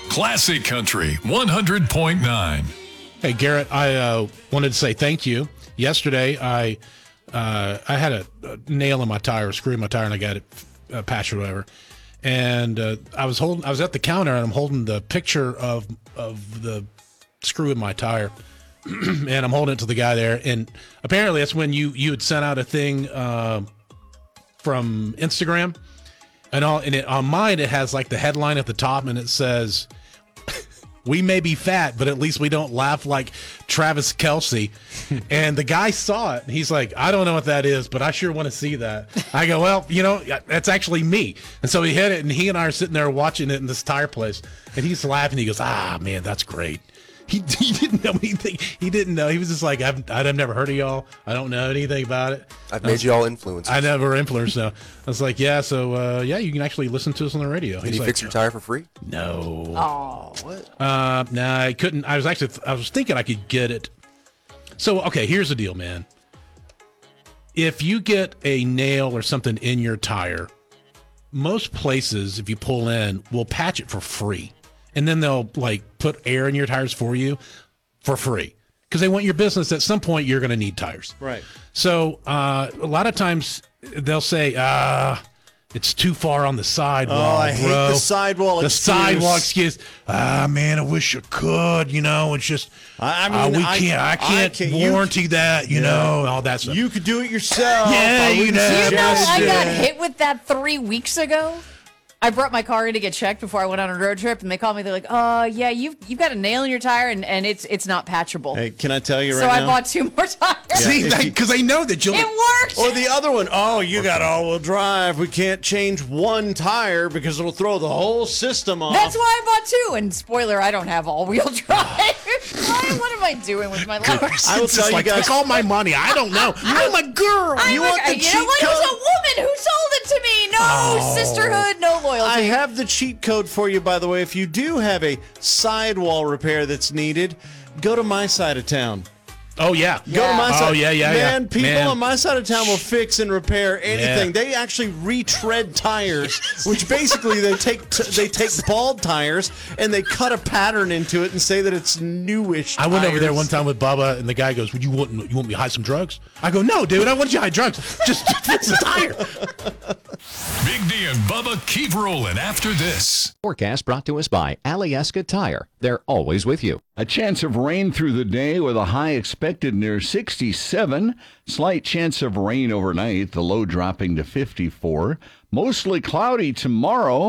Classic Country 100.9. Hey, Garrett, I wanted to say thank you. Yesterday, I had a nail in my tire, a screw in my tire, and I got it patched or whatever. And I was at the counter, and I'm holding the picture of the screw in my tire, and I'm holding it to the guy there. And apparently, that's when you had sent out a thing from Instagram, and on mine it has like the headline at the top, and it says, "We may be fat, but at least we don't laugh like Travis Kelce." And the guy saw it, and he's like, "I don't know what that is, but I sure want to see that." I go, "Well, that's actually me." And so he hit it, and he and I are sitting there watching it in this tire place, and he's laughing. He goes, "Ah, man, that's great." He didn't know anything. He didn't know. He was just like, I've never heard of y'all. I don't know anything about it. I've made you all influencers. I never influenced now. I was like, yeah, so, you can actually listen to us on the radio. Did he fix your tire for free? No. Oh, what? No, I couldn't. I was thinking I could get it. So, okay, here's the deal, man. If you get a nail or something in your tire, most places, if you pull in, will patch it for free. And then they'll put air in your tires for you for free because they want your business. At some point, you're going to need tires. Right. So a lot of times they'll say, it's too far on the sidewalk. Oh, I hate the sidewall excuse. The sidewalk excuse. Man, I wish I could. It's just I can't warranty that. All that stuff. You could do it yourself. Yeah, I got hit with that 3 weeks ago. I brought my car in to get checked before I went on a road trip, and they called me. They're like, yeah, you've got a nail in your tire, and it's not patchable." Hey, can I tell you so now? I bought 2 more tires. See, because they know that you'll... It worked! Or the other one, you got all-wheel drive. We can't change one tire because it'll throw the whole system off. That's why I bought 2. And spoiler, I don't have all-wheel drive. What am I doing with my life? I will tell you guys. Take all my money. I don't know. I'm a girl. You want the cheat know what? It code? was a woman who sold it to me. No sisterhood, no loyalty. I have the cheat code for you, by the way. If you do have a sidewall repair that's needed, go to my side of town. Oh, yeah. Go to my side. Man, people on my side of town will fix and repair anything. Yeah. They actually retread tires, which basically they take bald tires and they cut a pattern into it and say that it's newish tires. I went over there one time with Bubba, and the guy goes, "You want me to hide some drugs?" I go, "No, dude, I want you to hide drugs. Just fix the tire." Big D and Bubba keep rolling after this. Forecast brought to us by Alyeska Tire. They're always with you. A chance of rain through the day with a high expected near 67. Slight chance of rain overnight, the low dropping to 54. Mostly cloudy tomorrow.